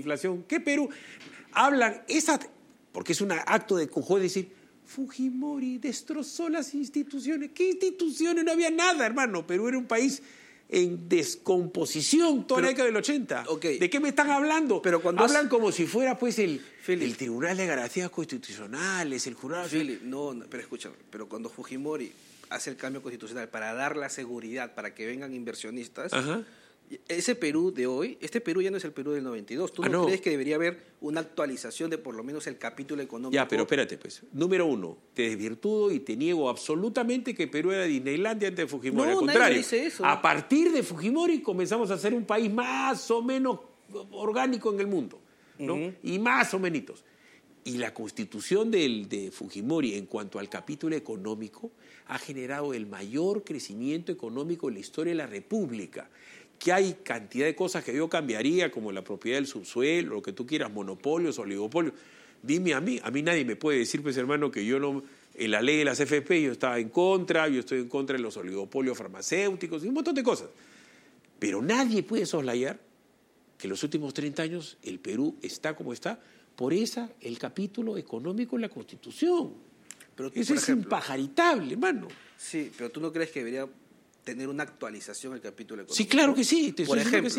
inflación. ¿Qué Perú? Hablan, porque es un acto de cojo decir, Fujimori destrozó las instituciones. ¿Qué instituciones? No había nada, hermano. Perú era un país en descomposición toda la década del 80. Okay. ¿De qué me están hablando? Pero cuando hablan como si fuera pues el Tribunal de Garantías Constitucionales, el jurado. Philip, no, pero escúchame, pero cuando Fujimori hace el cambio constitucional para dar la seguridad para que vengan inversionistas, Ajá. Ese Perú de hoy, este Perú ya no es el Perú del 92. ¿Tú no crees que debería haber una actualización de por lo menos el capítulo económico? Ya, pero espérate, pues. Número uno, te desvirtudo y te niego absolutamente que Perú era Disneylandia antes de Fujimori. No, al contrario, nadie dice eso. A partir de Fujimori comenzamos a ser un país más o menos orgánico en el mundo, ¿no? Uh-huh. Y más o menos. Y la constitución de Fujimori en cuanto al capítulo económico ha generado el mayor crecimiento económico en la historia de la República. Que hay cantidad de cosas que yo cambiaría, como la propiedad del subsuelo, lo que tú quieras, monopolios, oligopolios. Dime a mí nadie me puede decir, pues hermano, que yo no, en la ley de las FP yo estaba en contra, yo estoy en contra de los oligopolios farmacéuticos y un montón de cosas. Pero nadie puede soslayar que en los últimos 30 años el Perú está como está por el capítulo económico en la Constitución. Pero eso es impajaritable, hermano. Sí, pero ¿tú no crees que debería tener una actualización el capítulo económico? Sí, claro que sí. Por ejemplo,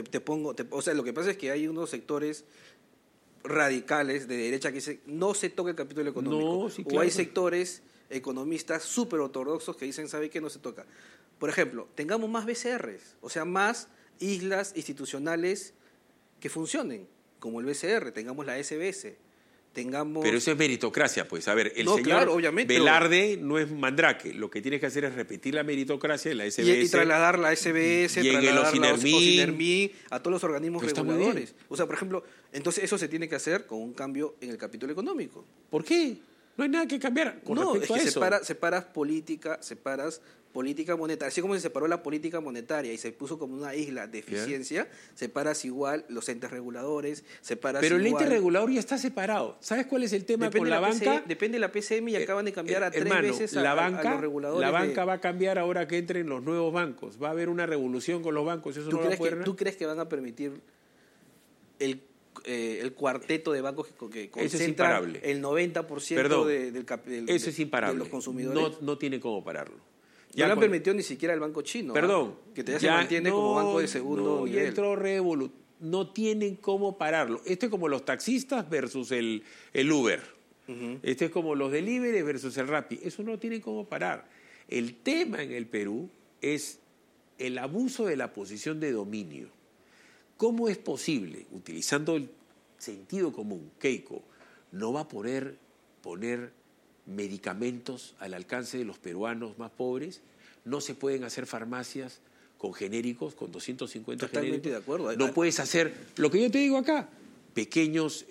o sea, lo que pasa es que hay unos sectores radicales de derecha que dicen no se toca el capítulo económico. No, sí, claro. O hay sectores economistas súper ortodoxos que dicen, ¿sabe qué? No se toca. Por ejemplo, tengamos más BCRs, o sea, más islas institucionales que funcionen, como el BCR, tengamos la SBS. Pero eso es meritocracia, pues. A ver, el señor claro, obviamente, Velarde no es mandrake. Lo que tienes que hacer es repetir la meritocracia de la SBS. Y trasladar la SBS, trasladar la OCINERMI, a todos los organismos reguladores. O sea, por ejemplo, entonces eso se tiene que hacer con un cambio en el capítulo económico. ¿Por qué? No hay nada que cambiar con respecto a eso. Separas política monetaria. Así como se separó la política monetaria y se puso como una isla de eficiencia, separas igual los entes reguladores, Pero el ente regulador ya está separado. ¿Sabes cuál es el tema con la banca? Depende de la PCM y acaban de cambiar hermano, 3 veces a los reguladores. La banca va a cambiar ahora que entren los nuevos bancos. Va a haber una revolución con los bancos. Eso ¿Tú crees que van a permitir el cuarteto de bancos que concentra el 90% eso es imparable. de los consumidores? No tiene cómo pararlo. Ya no han permitido ni siquiera el banco chino. Perdón. Que ya se mantiene como banco de segundo nivel. Y entró Revolut. No tienen cómo pararlo. Esto es como los taxistas versus el Uber. Uh-huh. Esto es como los delivery versus el Rappi. Eso no tienen cómo parar. El tema en el Perú es el abuso de la posición de dominio. ¿Cómo es posible, utilizando el sentido común, Keiko, no va a poder poner medicamentos al alcance de los peruanos más pobres? No se pueden hacer farmacias con genéricos, con 250 Totalmente genéricos. De acuerdo. No puedes hacer lo que yo te digo acá, pequeños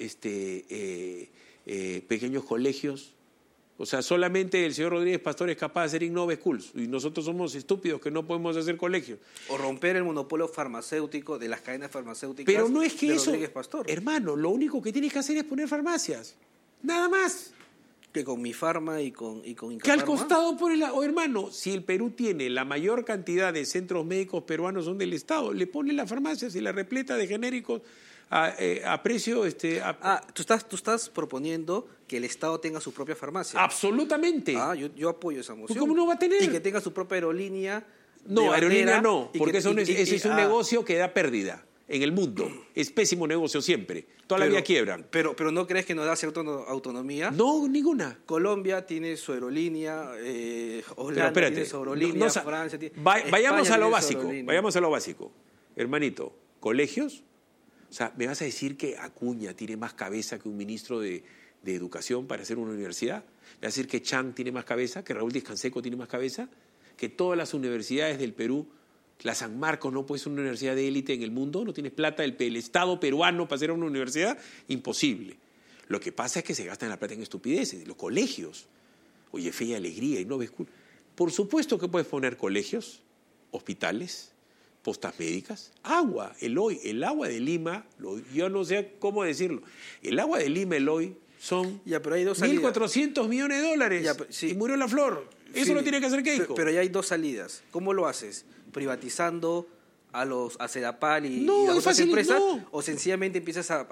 colegios. O sea, solamente el señor Rodríguez Pastor es capaz de hacer Innove Schools y nosotros somos estúpidos que no podemos hacer colegios. O romper el monopolio farmacéutico de las cadenas farmacéuticas. Pero no es que de eso, Rodríguez Pastor. Hermano, lo único que tienes que hacer es poner farmacias. Nada más. Que con Mi Farma y con Incafarma. Que al costado por hermano, si el Perú tiene la mayor cantidad de centros médicos peruanos son del Estado, le pone las farmacias y la repleta de genéricos a precio... Tú estás proponiendo que el Estado tenga su propia farmacia. Absolutamente. Yo apoyo esa moción. ¿Cómo no va a tener? Y que tenga su propia aerolínea. No, aerolínea no, porque ese es un negocio que da pérdida en el mundo. Es pésimo negocio siempre. Toda la vida quiebran. Pero ¿no crees que nos da cierta autonomía? No, ninguna. Colombia tiene su aerolínea, Holanda tiene su aerolínea, Francia tiene... Vayamos a lo básico. Hermanito, colegios. O sea, ¿me vas a decir que Acuña tiene más cabeza que un ministro de Educación para hacer una universidad? ¿Me vas a decir que Chang tiene más cabeza, que Raúl Díaz Canseco tiene más cabeza? ¿Que todas las universidades del Perú, la San Marcos no puede ser una universidad de élite en el mundo? ¿No tienes plata el Estado peruano para hacer una universidad? Imposible. Lo que pasa es que se gastan la plata en estupideces. Los colegios. Oye, Fe y Alegría, Innove School. Por supuesto que puedes poner colegios, hospitales, postas médicas, agua, el agua de Lima, yo no sé cómo decirlo, el agua de Lima, son pero hay 1.400 millones de dólares y murió la flor. Eso lo tiene que hacer Keiko. Pero ya hay dos salidas. ¿Cómo lo haces? ¿Privatizando a Sedapal y las otras empresas? No. ¿O sencillamente empiezas a